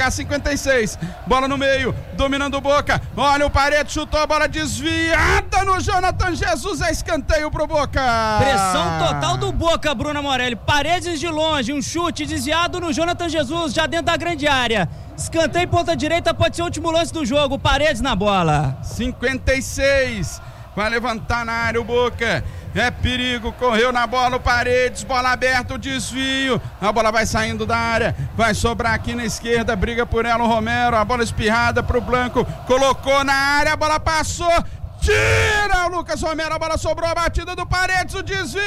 chegar 56, bola no meio, dominando o Boca, olha o Paredes, chutou a bola desviada no Jonathan Jesus, é escanteio pro Boca. Pressão total do Boca, Bruna Morelli, Paredes de longe, um chute desviado no Jonathan Jesus, já dentro da grande área, escanteio ponta direita, pode ser o último lance do jogo, Paredes na bola. 56, vai levantar na área o Boca, é perigo, correu na bola o Paredes, bola aberta, o desvio, a bola vai saindo da área, vai sobrar aqui na esquerda, briga por ela o Romero, a bola espirrada pro Blanco, colocou na área, a bola passou, tira o Lucas Romero, a bola sobrou, a batida do Paredes, o desvio,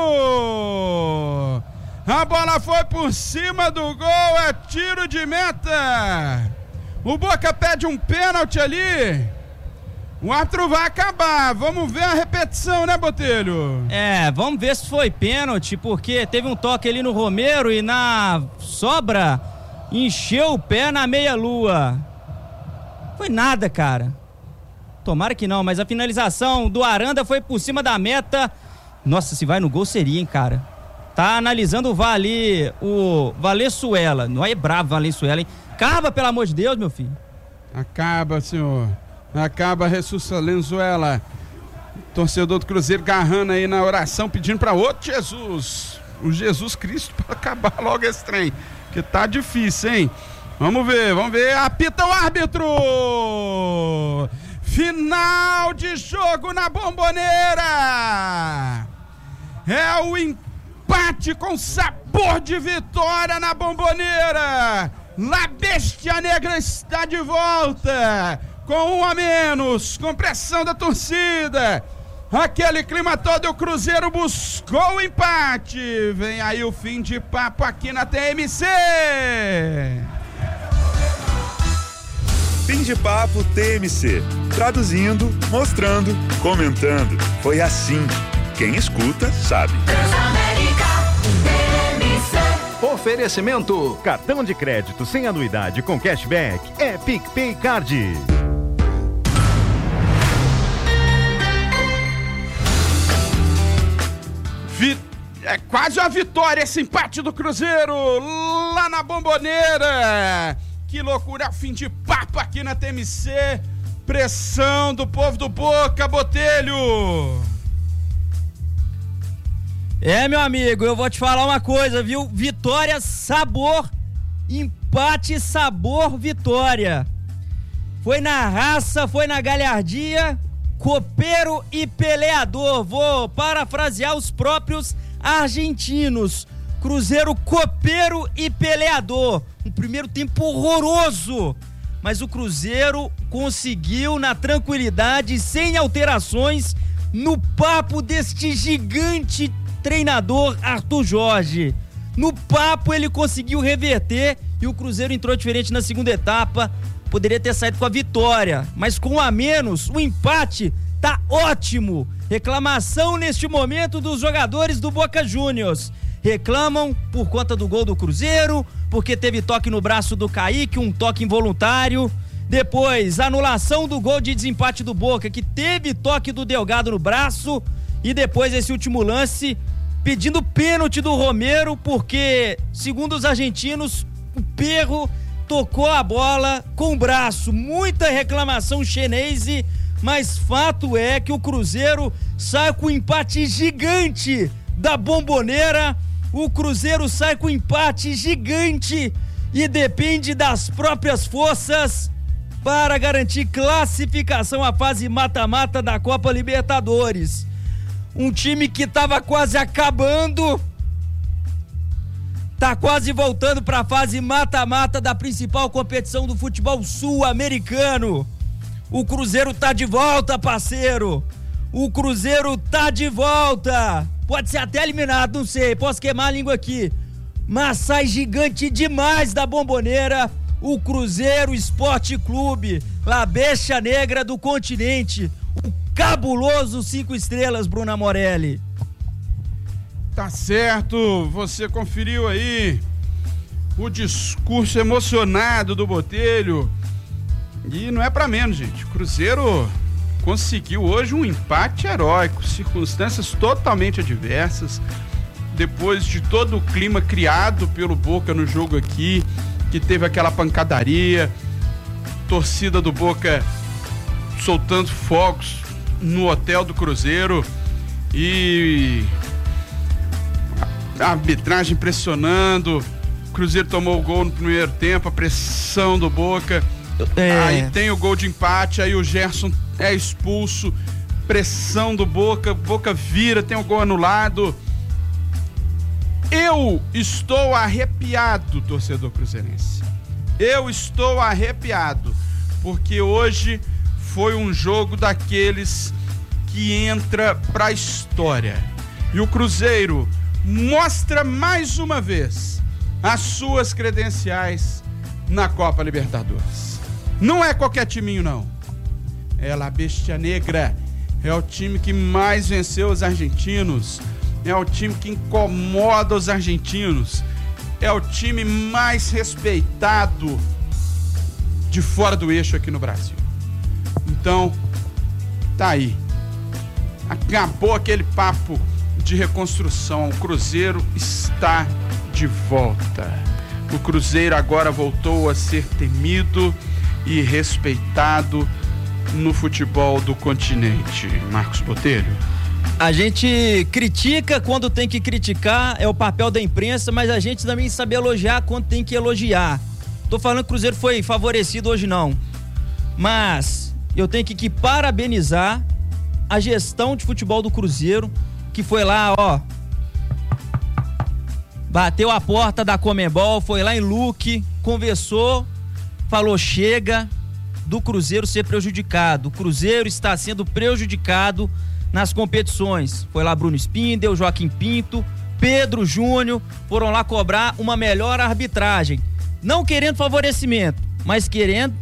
a bola foi por cima do gol, é tiro de meta, o Boca pede um pênalti ali. O árbitro vai acabar, vamos ver a repetição, né, Botelho? Vamos ver se foi pênalti, porque teve um toque ali no Romero e na sobra encheu o pé na meia-lua. Foi nada, cara. Tomara que não, mas a finalização do Aranda foi por cima da meta. Nossa, se vai no gol seria, hein, cara. Tá analisando o VAR ali, o Valenzuela. Não é bravo, Valenzuela, hein? Acaba, pelo amor de Deus, meu filho. Acaba, senhor. Acaba, Jesus Valenzuela. Torcedor do Cruzeiro garrando aí na oração, pedindo para outro Jesus, o Jesus Cristo, para acabar logo esse trem, que tá difícil, hein? Vamos ver, apita o árbitro! Final de jogo na Bombonera! É o empate com sabor de vitória na Bombonera! La Bestia Negra está de volta! Com um a menos, com pressão da torcida, aquele clima todo, o Cruzeiro buscou o empate, vem aí o fim de papo aqui na TMC. Fim de papo TMC, traduzindo, mostrando, comentando, foi assim, quem escuta sabe. Oferecimento, cartão de crédito sem anuidade com cashback é PicPay Card. É quase uma vitória esse empate do Cruzeiro lá na Bombonera. Que loucura, fim de papo aqui na TMC. Pressão do povo do Boca, Botelho. Meu amigo, eu vou te falar uma coisa, viu? Vitória, sabor, empate, sabor, vitória. Foi na raça, foi na galhardia, copeiro e peleador. Vou parafrasear os próprios argentinos. Cruzeiro copeiro e peleador. Um primeiro tempo horroroso, mas o Cruzeiro conseguiu na tranquilidade, sem alterações, no papo deste gigante treinador Arthur Jorge. No papo ele conseguiu reverter e o Cruzeiro entrou diferente na segunda etapa. Poderia ter saído com a vitória, mas com um a menos, o empate tá ótimo. Reclamação neste momento dos jogadores do Boca Juniors. Reclamam por conta do gol do Cruzeiro, porque teve toque no braço do Kaique, um toque involuntário. Depois, anulação do gol de desempate do Boca, que teve toque do Delgado no braço. E depois esse último lance, pedindo pênalti do Romero, porque, segundo os argentinos, o Perro tocou a bola com o braço. Muita reclamação chinesa, mas fato é que o Cruzeiro sai com um empate gigante da Bombonera. O Cruzeiro sai com um empate gigante e depende das próprias forças para garantir classificação à fase mata-mata da Copa Libertadores. Um time que estava quase acabando, tá quase voltando para a fase mata-mata da principal competição do futebol sul-americano. O Cruzeiro tá de volta, parceiro. O Cruzeiro tá de volta. Pode ser até eliminado, não sei, posso queimar a língua aqui. Mas sai gigante demais da Bombonera. O Cruzeiro Esporte Clube, La Bestia Negra do continente. O cabuloso 5 estrelas, Bruna Morelli. Tá certo, você conferiu aí o discurso emocionado do Botelho. E não é pra menos, gente. O Cruzeiro conseguiu hoje um empate heróico, circunstâncias totalmente adversas. Depois de todo o clima criado pelo Boca no jogo aqui, que teve aquela pancadaria, torcida do Boca soltando fogos no hotel do Cruzeiro e a arbitragem pressionando. O Cruzeiro tomou o gol no primeiro tempo, a pressão do Boca. Aí tem o gol de empate, aí o Gerson é expulso, pressão do Boca, Boca vira, tem o gol anulado. Eu estou arrepiado, torcedor cruzeirense. Eu estou arrepiado, porque hoje foi um jogo daqueles que entra pra história. E o Cruzeiro mostra mais uma vez as suas credenciais na Copa Libertadores. Não é qualquer timinho, não. É La Bestia Negra. É o time que mais venceu os argentinos. É o time que incomoda os argentinos. É o time mais respeitado de fora do eixo aqui no Brasil. Então, tá aí. Acabou aquele papo de reconstrução. O Cruzeiro está de volta. O Cruzeiro agora voltou a ser temido e respeitado no futebol do continente. Marcos Botelho. A gente critica quando tem que criticar, é o papel da imprensa, mas a gente também sabe elogiar quando tem que elogiar. Tô falando que o Cruzeiro foi favorecido hoje não, mas eu tenho que parabenizar a gestão de futebol do Cruzeiro, que foi lá, bateu a porta da Conmebol, foi lá em Luque, conversou, falou chega do Cruzeiro ser prejudicado. O Cruzeiro está sendo prejudicado nas competições. Foi lá Bruno Spindel, Joaquim Pinto, Pedro Júnior, foram lá cobrar uma melhor arbitragem. Não querendo favorecimento, mas querendo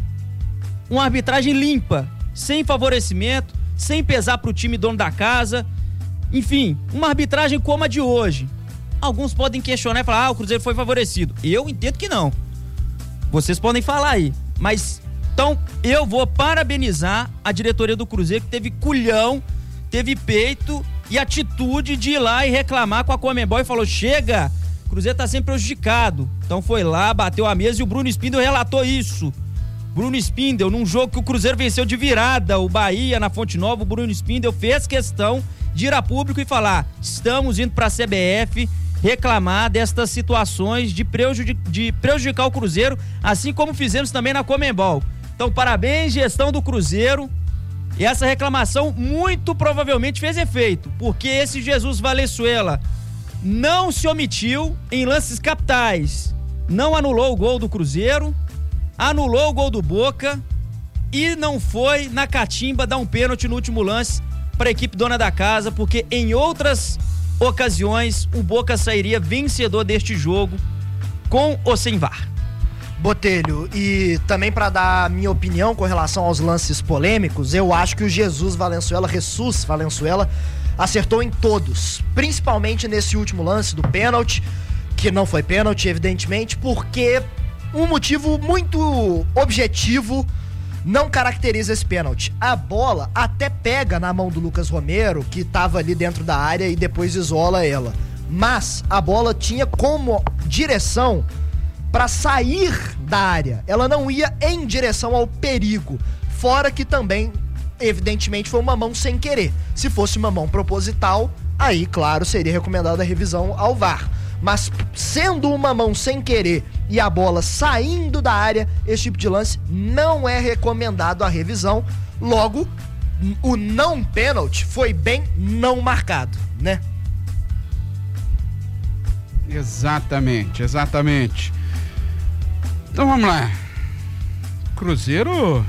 uma arbitragem limpa, sem favorecimento, sem pesar pro time dono da casa. Enfim, uma arbitragem como a de hoje. Alguns podem questionar e falar, o Cruzeiro foi favorecido. Eu entendo que não. Vocês podem falar aí, mas então eu vou parabenizar a diretoria do Cruzeiro, que teve culhão, teve peito e atitude de ir lá e reclamar com a Conmebol e falou, chega, o Cruzeiro tá sendo prejudicado. Então foi lá, bateu a mesa e o Bruno Spindel relatou isso. Bruno Spindel, num jogo que o Cruzeiro venceu de virada, o Bahia na Fonte Nova, o Bruno Spindel fez questão de ir a público e falar, estamos indo pra CBF reclamar destas situações de prejudicar o Cruzeiro, assim como fizemos também na Conmebol. Então, parabéns, gestão do Cruzeiro. E essa reclamação muito provavelmente fez efeito, porque esse Jesus Valenzuela não se omitiu em lances capitais. Não anulou o gol do Cruzeiro, anulou o gol do Boca e não foi na catimba dar um pênalti no último lance para a equipe dona da casa, porque em outras ocasiões o Boca sairia vencedor deste jogo com ou sem VAR. Botelho, e também para dar a minha opinião com relação aos lances polêmicos, eu acho que o Jesus Valenzuela acertou em todos, principalmente nesse último lance do pênalti, que não foi pênalti, evidentemente, porque um motivo muito objetivo não caracteriza esse pênalti. A bola até pega na mão do Lucas Romero, que estava ali dentro da área e depois isola ela, mas a bola tinha como direção para sair da área, ela não ia em direção ao perigo, fora que também, evidentemente, foi uma mão sem querer. Se fosse uma mão proposital, aí, claro, seria recomendada a revisão ao VAR. Mas sendo uma mão sem querer e a bola saindo da área, esse tipo de lance não é recomendado a revisão. Logo, o não pênalti foi bem não marcado, né? Exatamente. Então vamos lá. Cruzeiro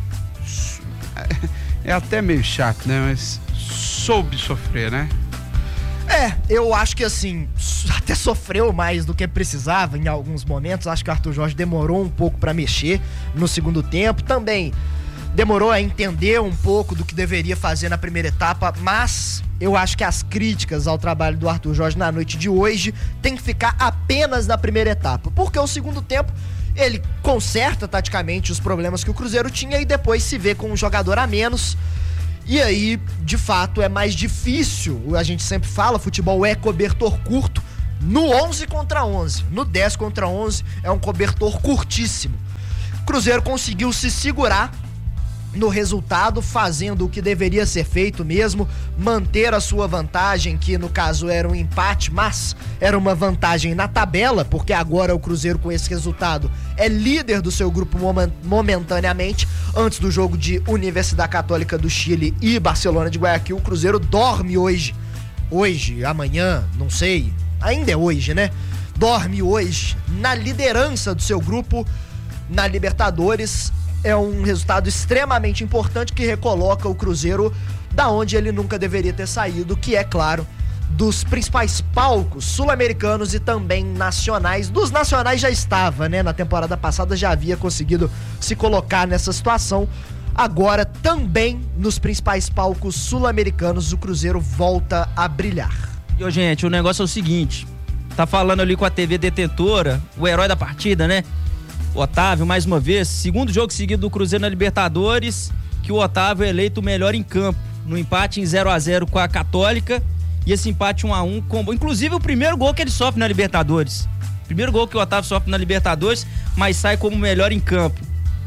é até meio chato, né? Mas soube sofrer, né? Eu acho que assim, até sofreu mais do que precisava em alguns momentos. Acho que o Arthur Jorge demorou um pouco pra mexer no segundo tempo. Também demorou a entender um pouco do que deveria fazer na primeira etapa, mas eu acho que as críticas ao trabalho do Arthur Jorge na noite de hoje tem que ficar apenas na primeira etapa, porque o segundo tempo ele conserta taticamente os problemas que o Cruzeiro tinha e depois se vê com um jogador a menos. E aí, de fato, é mais difícil. A gente sempre fala, futebol é cobertor curto, No 11 contra 11, no 10 contra 11, é um cobertor curtíssimo. O Cruzeiro conseguiu se segurar no resultado, fazendo o que deveria ser feito mesmo, manter a sua vantagem, que no caso era um empate, mas era uma vantagem na tabela, porque agora o Cruzeiro com esse resultado é líder do seu grupo momentaneamente. Antes do jogo de Universidade Católica do Chile e Barcelona de Guayaquil, o Cruzeiro dorme hoje, amanhã, não sei, ainda é hoje, né? Dorme hoje na liderança do seu grupo na Libertadores. É um resultado extremamente importante que recoloca o Cruzeiro da onde ele nunca deveria ter saído, que é, claro, dos principais palcos sul-americanos e também nacionais. Dos nacionais já estava, né? Na temporada passada já havia conseguido se colocar nessa situação. Agora, também nos principais palcos sul-americanos, o Cruzeiro volta a brilhar. E, gente, o negócio é o seguinte, tá falando ali com a TV detentora, o herói da partida, né? Otávio, mais uma vez, segundo jogo seguido do Cruzeiro na Libertadores, que o Otávio é eleito o melhor em campo, no empate em 0-0 com a Católica, e esse empate 1-1, inclusive o primeiro gol que ele sofre na Libertadores. Primeiro gol que o Otávio sofre na Libertadores, mas sai como o melhor em campo.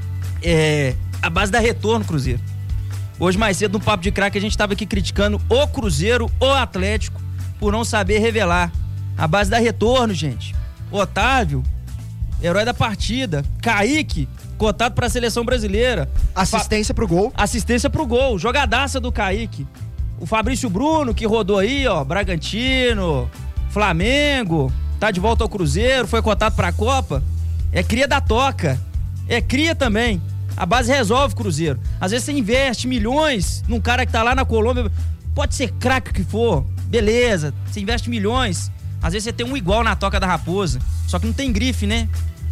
A base da retorno, Cruzeiro. Hoje, mais cedo, no Papo de Craque, a gente estava aqui criticando o Cruzeiro, o Atlético, por não saber revelar. A base da retorno, gente. Otávio, herói da partida. Kaique, cotado para a seleção brasileira. Assistência pro gol. Assistência pro gol. Jogadaça do Kaique. O Fabrício Bruno, que rodou aí, ó, Bragantino, Flamengo, tá de volta ao Cruzeiro, foi cotado pra Copa. É cria da Toca. É cria também. A base resolve, Cruzeiro. Às vezes você investe milhões num cara que tá lá na Colômbia. Pode ser craque que for. Beleza. Você investe milhões. Às vezes você tem um igual na Toca da Raposa. Só que não tem grife, né?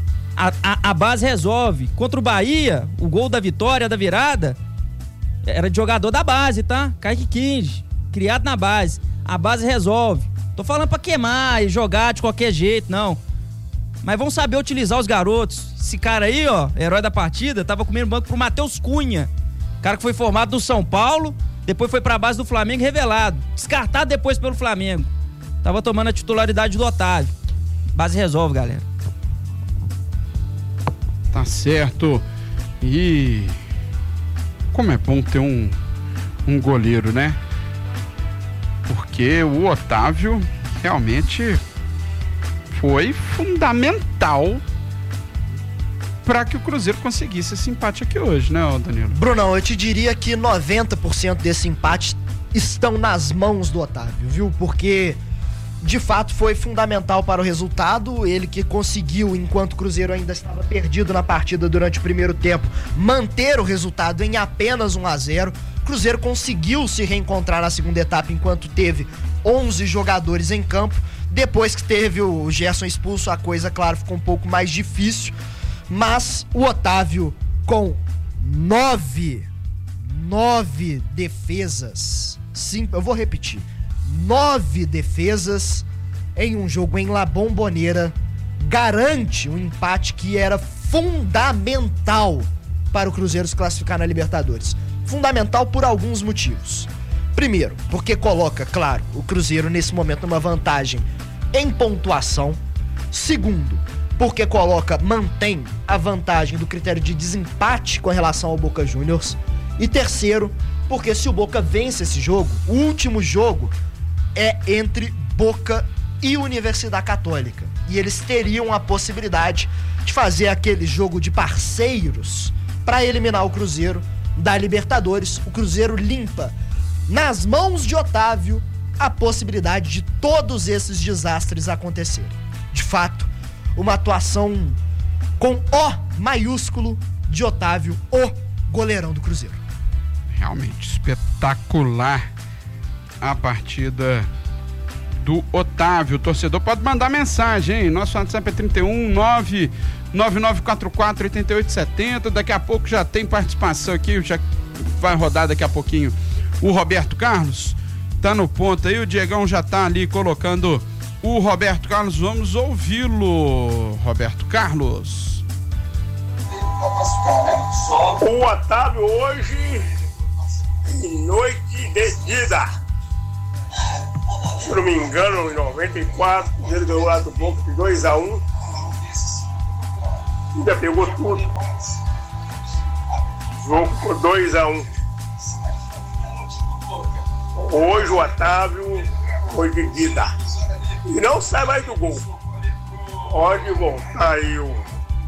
A base resolve. Contra o Bahia, o gol da vitória, da virada, era de jogador da base, tá? Kaique Kinge, criado na base. A base resolve. Tô falando pra queimar e jogar de qualquer jeito, não. Mas vamos saber utilizar os garotos. Esse cara aí, ó, herói da partida, tava comendo banco pro Matheus Cunha. Cara que foi formado no São Paulo, depois foi pra base do Flamengo, revelado. Descartado depois pelo Flamengo. Tava tomando a titularidade do Otávio. Base resolve, galera. Tá certo. E como é bom ter um goleiro, né? Porque o Otávio realmente foi fundamental para que o Cruzeiro conseguisse esse empate aqui hoje, né, Danilo? Brunão, eu te diria que 90% desse empate estão nas mãos do Otávio, viu? Porque de fato foi fundamental para o resultado, ele que conseguiu, enquanto o Cruzeiro ainda estava perdido na partida durante o primeiro tempo, manter o resultado em apenas 1-0. O Cruzeiro conseguiu se reencontrar na segunda etapa enquanto teve 11 jogadores em campo. Depois que teve o Gerson expulso, a coisa, claro, ficou um pouco mais difícil, mas o Otávio com 9 defesas, sim, eu vou repetir, 9 defesas em um jogo em La Bombonera, garante um empate que era fundamental para o Cruzeiro se classificar na Libertadores. Fundamental por alguns motivos. Primeiro, porque coloca, claro, o Cruzeiro nesse momento numa vantagem em pontuação. Segundo, porque mantém a vantagem do critério de desempate com relação ao Boca Juniors. E terceiro, porque se o Boca vence esse jogo, o último jogo é entre Boca e Universidade Católica. E eles teriam a possibilidade de fazer aquele jogo de parceiros para eliminar o Cruzeiro da Libertadores. O Cruzeiro limpa nas mãos de Otávio a possibilidade de todos esses desastres acontecerem. De fato, uma atuação com O maiúsculo de Otávio, o goleirão do Cruzeiro. Realmente espetacular a partida do Otávio. O torcedor pode mandar mensagem, hein? Nosso WhatsApp é 31999448870. Daqui a pouco já tem participação aqui, já vai rodar daqui a pouquinho o Roberto Carlos. Tá no ponto aí, o Diegão já tá ali colocando o Roberto Carlos. Vamos ouvi-lo, Roberto Carlos. O Otávio hoje, noite de vida. Se eu não me engano, em 94, o Cruzeiro ganhou lá do Boca de 2-1. Ainda pegou tudo. O jogo ficou 2-1. Hoje o Otávio foi de Dida. E não sai mais do gol. Pode voltar aí o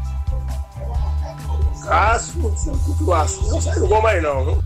Cássio. Não sai do gol mais não, viu?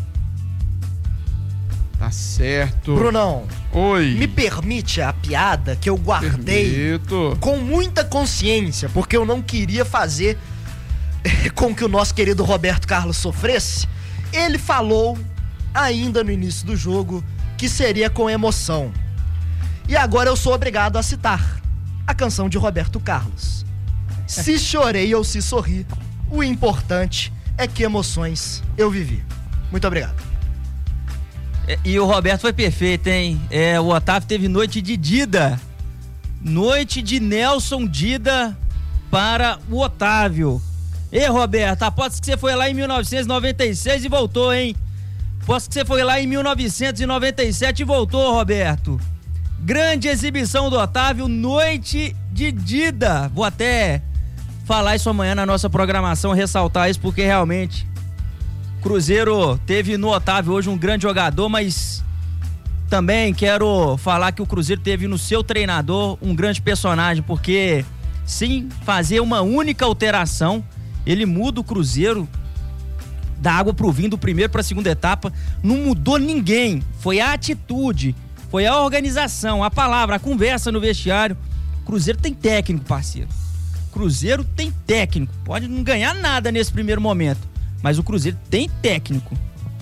Tá certo. Brunão, Oi. me permite a piada que eu guardei com muita consciência, porque eu não queria fazer com que o nosso querido Roberto Carlos sofresse. Ele falou, ainda no início do jogo, que seria com emoção. E agora eu sou obrigado a citar a canção de Roberto Carlos. Se chorei ou se sorri, o importante é que emoções eu vivi. Muito obrigado. E o Roberto foi perfeito, hein? O Otávio teve noite de Dida. Noite de Nelson Dida para o Otávio. Ei, Roberto, aposto que você foi lá em 1996 e voltou, hein? Aposto que você foi lá em 1997 e voltou, Roberto. Grande exibição do Otávio, noite de Dida. Vou até falar isso amanhã na nossa programação, ressaltar isso, porque realmente Cruzeiro teve no Otávio hoje um grande jogador, mas também quero falar que o Cruzeiro teve no seu treinador um grande personagem, porque sem fazer uma única alteração, ele muda o Cruzeiro da água pro vinho, do primeiro pra segunda etapa, não mudou ninguém, foi a atitude, foi a organização, a palavra, a conversa no vestiário. Cruzeiro tem técnico, parceiro. Cruzeiro tem técnico, pode não ganhar nada nesse primeiro momento, mas o Cruzeiro tem técnico.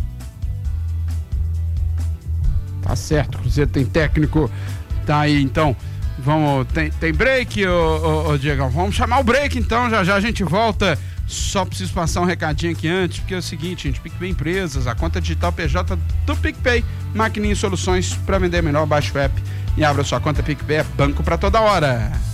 Tá certo, o Cruzeiro tem técnico. Tá aí, então. Vamos. Tem break, ô Diego? Vamos chamar o break, então. Já já a gente volta. Só preciso passar um recadinho aqui antes, porque é o seguinte, gente, PicPay Empresas, a conta digital PJ do PicPay, maquininha e soluções para vender melhor. Baixe o app e abra sua conta. PicPay é banco para toda hora.